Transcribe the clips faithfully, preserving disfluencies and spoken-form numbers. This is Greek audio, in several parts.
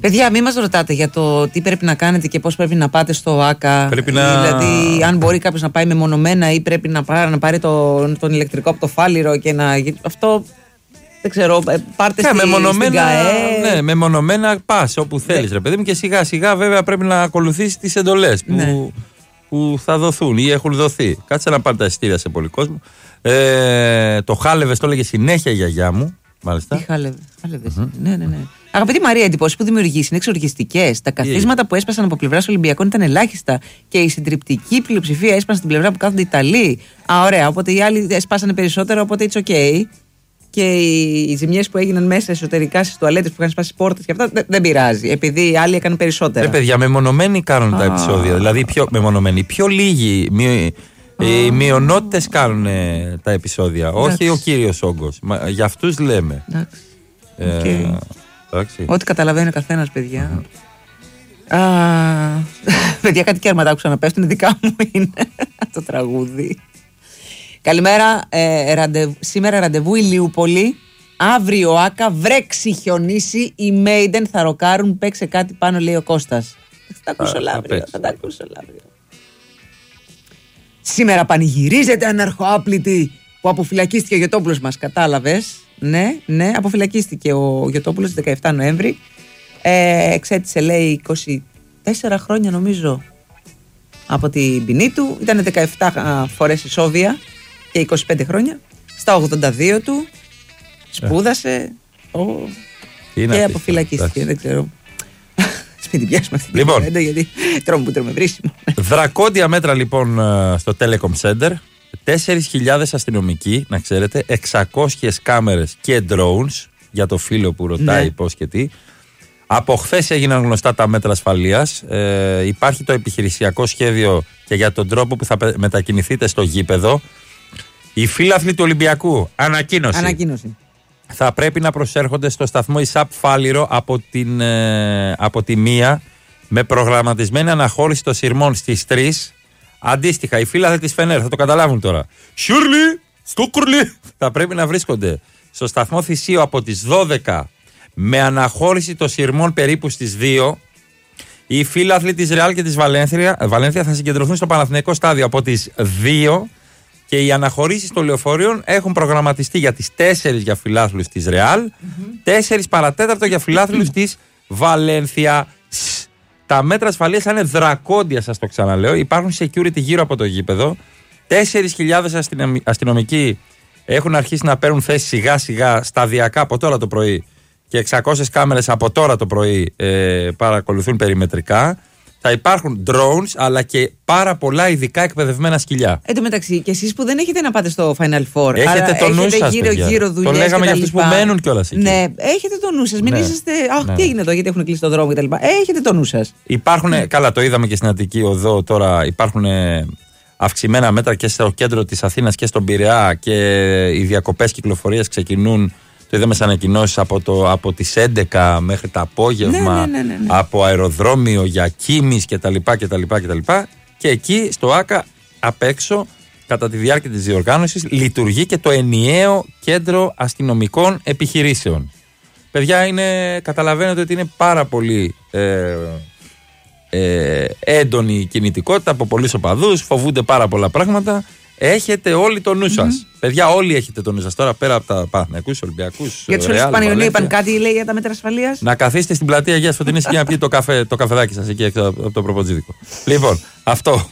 Παιδιά, μην μας ρωτάτε για το τι πρέπει να κάνετε και πώς πρέπει να πάτε στο ΆΚΑ. Πρέπει να... Δηλαδή, αν μπορεί κάποιος να πάει μεμονωμένα ή πρέπει να πάρει, να πάρει το, τον ηλεκτρικό από το φάληρο και να. Αυτό. Δεν ξέρω, πάρτε στη, στην ΚΑΕ. Ναι, μεμονωμένα πας όπου θέλεις, ρε παιδί μου, και σιγά σιγά βέβαια πρέπει να ακολουθήσεις τις εντολές που, ναι. που θα δοθούν ή έχουν δοθεί. Κάτσε να πάρει τα εισιτήρια σε πολύ κόσμο. Ε, το χάλευες, το έλεγε συνέχεια η γιαγιά μου. Μάλιστα. Τι χάλευε, χάλευες. Mm-hmm. Ναι, ναι, ναι. Αγαπητή Μαρία, οι εντυπώσεις που δημιουργείς είναι εξοργιστικές. Τα καθίσματα που έσπασαν από πλευράς Ολυμπιακών ήταν ελάχιστα και η συντριπτική πλειοψηφία έσπασε στην πλευρά που κάθονται οι Ιταλοί. Α, ωραία. Οπότε οι άλλοι έσπασαν περισσότερο, οπότε it's okay. Και οι, οι ζημιές που έγιναν μέσα εσωτερικά στις τουαλέτες που είχαν σπάσει πόρτες και αυτά δεν, δεν πειράζει. Επειδή οι άλλοι έκαναν περισσότερα. Ναι, παιδιά, μεμονωμένοι κάνουν ah. τα επεισόδια. Δηλαδή, πιο μεμονωμένοι. Πιο λίγοι. Μη, ah. Οι μειονότητες κάνουν τα επεισόδια. Εντάξει. Όχι ο κύριος όγκος. Μα, για αυτούς λέμε. Εντάξει. Ε, okay. Εντάξει. Ό,τι καταλαβαίνει ο καθένας, παιδιά. Mm-hmm. Α, παιδιά, κάτι κέρματα άκουσα να πέφτουν. Δικά μου είναι το τραγούδι. Καλημέρα. Ε, ραντεβ... Σήμερα ραντεβού Ηλιούπολη. Αύριο ΆΚΑ. Βρέξει, χιονίσει. Οι Maiden θα ροκάρουν. Παίξε κάτι πάνω, λέει ο Κώστας. Θα τα ακούσω λαύριο. Θα τα ακούσω λαύριο. Σήμερα πανηγυρίζεται αναρχοάπλητη που αποφυλακίστηκε ο Γιωτόπουλος μας. Κατάλαβες. Ναι, ναι, αποφυλακίστηκε ο Γιωτόπουλος στις δεκαεφτά Νοέμβρη. Ε, εξέτησε, λέει, είκοσι τέσσερα χρόνια νομίζω από την ποινή του. Ήταν δεκαεφτά φορές ισόβια και είκοσι πέντε χρόνια. Στα ογδόντα δύο του σπούδασε ο... και αποφυλακίστηκε. Δεν ξέρω. Μην την πιάσουμε αυτή την κουβέντα, γιατί τρώμε που τρώμε βρίσιμο. Δρακόντια μέτρα λοιπόν στο Telecom Center. τέσσερις χιλιάδες αστυνομικοί, να ξέρετε, εξακόσιες κάμερες και drones, για το φίλο που ρωτάει ναι. πώς και τι. Από χθες έγιναν γνωστά τα μέτρα ασφαλείας. Ε, υπάρχει το επιχειρησιακό σχέδιο και για τον τρόπο που θα μετακινηθείτε στο γήπεδο. Οι φίλαθλοι του Ολυμπιακού, ανακοίνωση. Ανακοίνωση. Θα πρέπει να προσέρχονται στο σταθμό ΙΣΑΠ Φάληρο από, την, ε, από τη μία, με προγραμματισμένη αναχώρηση των σειρμών στις τρεις. Αντίστοιχα, οι φίλαθλοι της Φενέρ θα το καταλάβουν τώρα. Σιρλι, Στόκουρλι, θα πρέπει να βρίσκονται στο σταθμό Θησίου από τις δώδεκα με αναχώρηση των σειρμών περίπου στις δύο. Οι φίλαθλοι της Ρεάλ και της Βαλένθια, Βαλένθια θα συγκεντρωθούν στο Παναθηναϊκό στάδιο από τις δύο και οι αναχωρήσεις των λεωφορείων έχουν προγραμματιστεί για τις τέσσερις για φιλάθλους της Ρεάλ, mm-hmm. τέσσερις παρατέταρτο για φιλάθλους της Βαλένθια. Τα μέτρα ασφαλείας θα είναι δρακόντια, σας το ξαναλέω. Υπάρχουν security γύρω από το γήπεδο. τέσσερις χιλιάδες αστυνομικοί έχουν αρχίσει να παίρνουν θέση σιγά σιγά σταδιακά από τώρα το πρωί και εξακόσιες κάμερες από τώρα το πρωί ε, παρακολουθούν περιμετρικά. Θα υπάρχουν drones αλλά και πάρα πολλά ειδικά εκπαιδευμένα σκυλιά. Εν τω μεταξύ, και εσείς που δεν έχετε να πάτε στο Final Four, έχετε το νου σας, γύρω, γύρω δουλειές. Το λέγαμε για αυτούς που μένουν κιόλας εκεί. Ναι, έχετε το νου σας. Μην ναι. είσαστε. Αχ, ναι. τι έγινε εδώ, γιατί έχουν κλείσει το δρόμο κτλ. Έχετε το νου σας. Υπάρχουν, mm. καλά, το είδαμε και στην Αττική Οδό τώρα. Υπάρχουν αυξημένα μέτρα και στο κέντρο της Αθήνας και στον Πειραιά και οι διακοπές κυκλοφορίας ξεκινούν. Το είδαμε σαν ανακοινώσεις από, το, από τις έντεκα μέχρι το απόγευμα, ναι, ναι, ναι, ναι, ναι. από αεροδρόμιο για Κίμης κτλ. κτλ, κτλ. Και εκεί στο ΆΚΑ απ' έξω, κατά τη διάρκεια της διοργάνωσης, λειτουργεί και το ενιαίο κέντρο αστυνομικών επιχειρήσεων. Παιδιά, είναι, καταλαβαίνετε ότι είναι πάρα πολύ ε, ε, έντονη η κινητικότητα από πολλούς οπαδούς, φοβούνται πάρα πολλά πράγματα. Έχετε όλοι το νου σας. Mm-hmm. Παιδιά, όλοι έχετε το νου σας. Τώρα πέρα από τα Παναθηναϊκούς, Ολυμπιακούς. Για τους όλους του Πανιωνίου είπαν κάτι, λέει, για τα μέτρα ασφαλείας. Να καθίσετε στην πλατεία Αγίας Φωτεινής και να πιείτε το, καφέ, το καφεδάκι σας εκεί έξω από το προποτζίδικο. Λοιπόν, αυτό.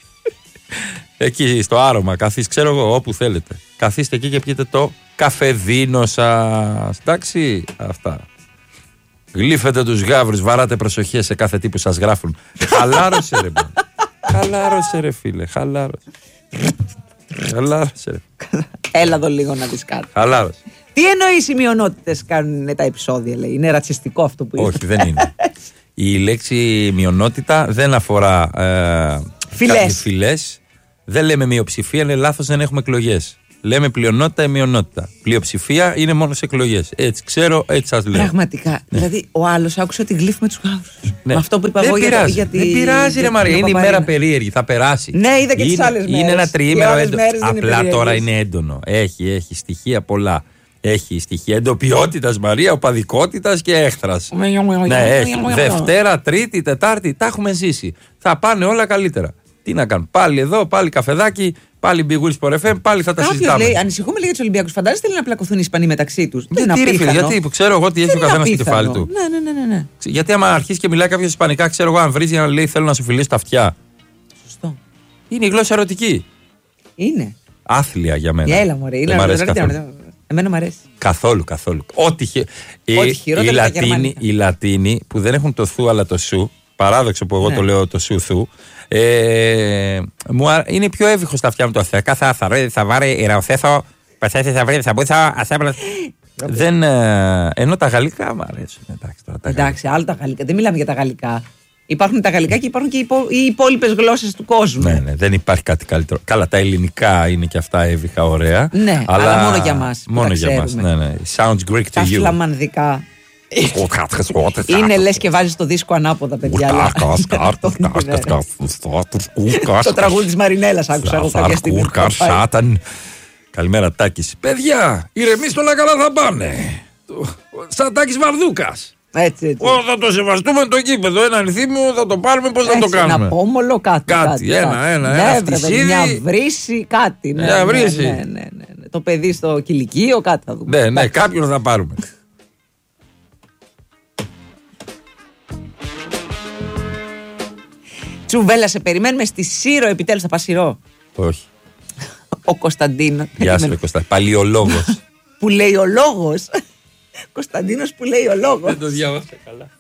Εκεί στο άρωμα, καθίστε, ξέρω εγώ, όπου θέλετε. Καθίστε εκεί και πιείτε το καφεδίνο σας. Εντάξει, αυτά. Γλύφετε τους γάβρους, βαράτε προσοχές σε κάθε τι που σας γράφουν. Χαλάρωσε ρε. Χαλάρωσε ρε φίλε, χαλάρωσε. Χαλάρωσε. Έλα εδώ λίγο να δεις κάτι. Χαλάρωσε. Τι εννοείς οι μειονότητες κάνουν τα επεισόδια, λέει. Είναι ρατσιστικό αυτό που είπε. Όχι, δεν είναι. Η λέξη μειονότητα δεν αφορά ε, φυλές. φυλές. Δεν λέμε μειοψηφία, είναι λάθος, δεν έχουμε εκλογές. Λέμε πλειονότητα ή μειονότητα. Πλειοψηφία είναι μόνο σε εκλογές. Έτσι ξέρω, έτσι σας λέω. Πραγματικά. Ναι. Δηλαδή, ο άλλος άκουσε ότι γλύφει με τους γάβρους. Ναι. Με αυτό που είπα δεν εγώ πειράζει. για, για τη. Δεν πειράζει, ρε Μαρία. Είναι η μέρα περίεργη. Θα περάσει. Ναι, είδα και τις άλλες μέρες. Είναι ένα τριήμερο έντονο. Απλά τώρα είναι έντονο. Έχει, έχει στοιχεία πολλά. Έχει στοιχεία εντοπιότητας, Μαρία, οπαδικότητας και έχθρας. Ναι, έχει. Δευτέρα, Τρίτη, Τετάρτη, τα έχουμε ζήσει. Θα πάνε όλα καλύτερα. Τι να κάνουν. Πάλι εδώ, πάλι καφεδάκι, πάλι Big Wheels Sport εφ εμ, πάλι θα τα Κάποιος συζητάμε. λέει, ανησυχούμε λίγο για τους Ολυμπιακούς. Φαντάζεστε να πλακωθούν οι Ισπανοί μεταξύ τους. Γιατί, ρε φίλε, γιατί που ξέρω εγώ τι έχει ο καθένας στο κεφάλι του. Ναι, ναι, ναι, ναι, ναι. Γιατί άμα αρχίσει και μιλάει κάποιος Ισπανικά, ξέρω εγώ, αν βρίζει για να λέει θέλω να σου φιλήσω τα αυτιά. Σωστό. Είναι η γλώσσα ερωτική. Είναι. Άθλια για μένα. Έλα, μωρέ. Δεν μ' αρέσει καθόλου. Εμένα μου αρέσει. Καθόλου, καθόλου. Ό,τι, χει... Ό,τι οι, χειρότερο οι, τα Λατίνοι, γερμανικά. οι Λατίνοι που δεν έχουν το θου αλλά το σου, παράδοξο που εγώ Ναι. το λέω το σου θου, ε, μου, α- είναι πιο εύηχο στα αυτιά μου το θεά. Κάθε θα βρει, θα βάρει, ηραοθέθω, παθέθη, θα βρει, θα μπούθα, ασέμπλα. Δεν. Ε, ενώ τα γαλλικά μου αρέσουν. Εντάξει, τώρα, τα Εντάξει, άλλο τα γαλλικά. Δεν μιλάμε για τα γαλλικά. Υπάρχουν τα γαλλικά και υπάρχουν και οι υπο- οι υπόλοιπες γλώσσες του κόσμου. Ναι, ναι, δεν υπάρχει κάτι καλύτερο. Καλά, τα ελληνικά είναι και αυτά εύηχα, ωραία. Ναι, αλλά μόνο για μας που Μόνο τα για μας. ξέρουμε. Ναι, ναι. Sounds Greek to Τα you. φλαμανδικά. Είναι λες και βάζεις το δίσκο ανάποδα, παιδιά. αλλά- Το τραγούδι της Μαρινέλας άκουσα εγώ κάποια στιγμή. Σάταν. Καλημέρα, Τάκης. Παιδιά, ηρεμήστε, όλα καλά θα πάνε. Σαν Τάκης Βαρδούκας. Έτσι, έτσι. Ω, θα το σεβαστούμε το γήπεδο. Ένα νηθίμιο θα το πάρουμε. Πώς θα το Έτσι, ένα κάνουμε. πόμολο, κάτι. Κάτι, ένα, κάτι. ένα, Ναι, ένα βρε, φτυσίδι. μια βρύση, κάτι. Ναι, Μια ναι, βρύση. Ναι, ναι, ναι, ναι. Το παιδί στο κηλικείο, κάτι θα δούμε. Ναι, ναι, κάποιον θα πάρουμε. Τσουβέλα, σε περιμένουμε στη Σύρο, επιτέλους θα πας Σύρο. Όχι. Ο Κωνσταντίνο. Γεια σου, Κώστα. Παλιολόγος. Που λέει ο λόγος. Κωνσταντίνος που λέει ο λόγος. Το διάβασα καλά.